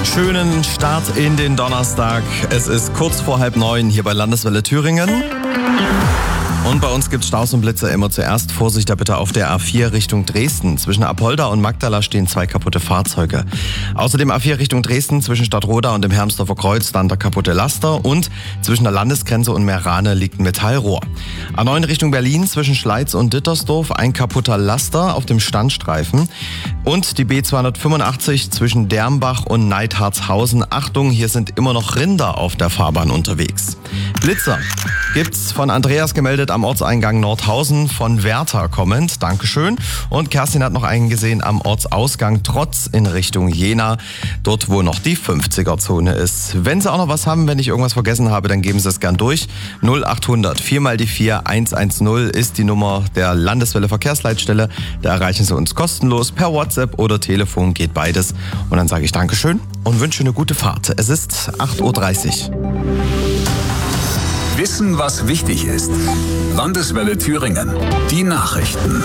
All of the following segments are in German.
Schönen Start in den Donnerstag. Es ist kurz vor 8:30 hier bei Landeswelle Thüringen. Und bei uns gibt es Staus und Blitze immer zuerst. Vorsicht da bitte auf der A4 Richtung Dresden. Zwischen Apolda und Magdala stehen 2 kaputte Fahrzeuge. Außerdem A4 Richtung Dresden zwischen Stadtroda und dem Hermsdorfer Kreuz dann der kaputte Laster. Und zwischen der Landesgrenze und Meerane liegt ein Metallrohr. A9 Richtung Berlin zwischen Schleiz und Dittersdorf ein kaputter Laster auf dem Standstreifen. Und die B285 zwischen Dermbach und Neidhartshausen. Achtung, hier sind immer noch Rinder auf der Fahrbahn unterwegs. Blitzer gibt's von Andreas gemeldet am Ortseingang Nordhausen von Werther kommend. Dankeschön. Und Kerstin hat noch einen gesehen am Ortsausgang Trotz in Richtung Jena. Dort, wo noch die 50er-Zone ist. Wenn Sie auch noch was haben, wenn ich irgendwas vergessen habe, dann geben Sie es gern durch. 0800 4 mal die 4 110 ist die Nummer der Landeswelle Verkehrsleitstelle. Da erreichen Sie uns kostenlos per WhatsApp oder Telefon, geht beides. Und dann sage ich Dankeschön und wünsche eine gute Fahrt. Es ist 8:30 Uhr. Wissen, was wichtig ist. Landeswelle Thüringen. Die Nachrichten.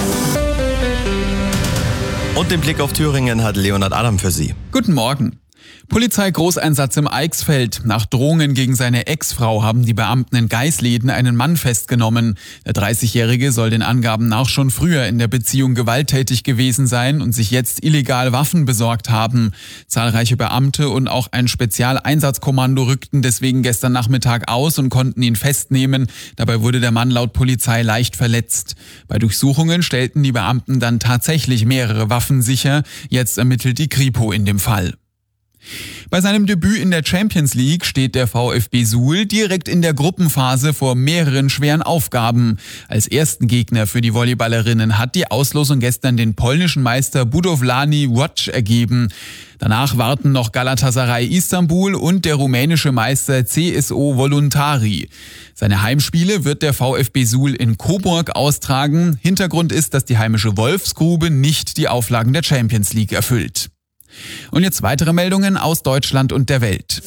Und den Blick auf Thüringen hat Leonhard Adam für Sie. Guten Morgen. Polizeigroßeinsatz im Eichsfeld. Nach Drohungen gegen seine Ex-Frau haben die Beamten in Geisleden einen Mann festgenommen. Der 30-Jährige soll den Angaben nach schon früher in der Beziehung gewalttätig gewesen sein und sich jetzt illegal Waffen besorgt haben. Zahlreiche Beamte und auch ein Spezialeinsatzkommando rückten deswegen gestern Nachmittag aus und konnten ihn festnehmen. Dabei wurde der Mann laut Polizei leicht verletzt. Bei Durchsuchungen stellten die Beamten dann tatsächlich mehrere Waffen sicher. Jetzt ermittelt die Kripo in dem Fall. Bei seinem Debüt in der Champions League steht der VfB Suhl direkt in der Gruppenphase vor mehreren schweren Aufgaben. Als ersten Gegner für die Volleyballerinnen hat die Auslosung gestern den polnischen Meister Budowlani Łódź ergeben. Danach warten noch Galatasaray Istanbul und der rumänische Meister CSO Voluntari. Seine Heimspiele wird der VfB Suhl in Coburg austragen. Hintergrund ist, dass die heimische Wolfsgrube nicht die Auflagen der Champions League erfüllt. Und jetzt weitere Meldungen aus Deutschland und der Welt.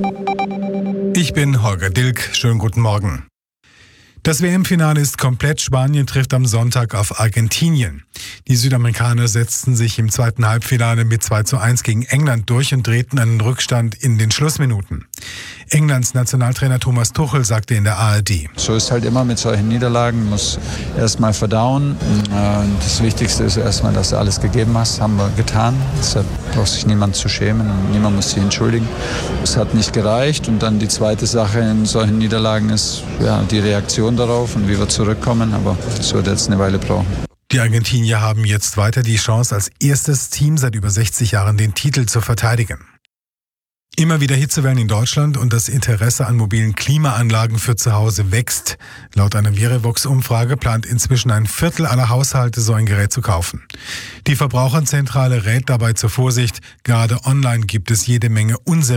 Ich bin Holger Dilk. Schönen guten Morgen. Das WM-Finale ist komplett. Spanien trifft am Sonntag auf Argentinien. Die Südamerikaner setzten sich im zweiten Halbfinale mit 2:1 gegen England durch und drehten einen Rückstand in den Schlussminuten. Englands Nationaltrainer Thomas Tuchel sagte in der ARD: So ist halt immer mit solchen Niederlagen, muss erstmal verdauen. Das Wichtigste ist erstmal, dass du alles gegeben hast, haben wir getan. Deshalb braucht sich niemand zu schämen und niemand muss sich entschuldigen. Es hat nicht gereicht und dann die zweite Sache in solchen Niederlagen ist die Reaktion darauf und wie wir zurückkommen, aber das wird jetzt eine Weile brauchen. Die Argentinier haben jetzt weiter die Chance, als erstes Team seit über 60 Jahren den Titel zu verteidigen. Immer wieder Hitzewellen in Deutschland und das Interesse an mobilen Klimaanlagen für zu Hause wächst. Laut einer Verivox-Umfrage plant inzwischen ein Viertel aller Haushalte, so ein Gerät zu kaufen. Die Verbraucherzentrale rät dabei zur Vorsicht. Gerade online gibt es jede Menge unseriöse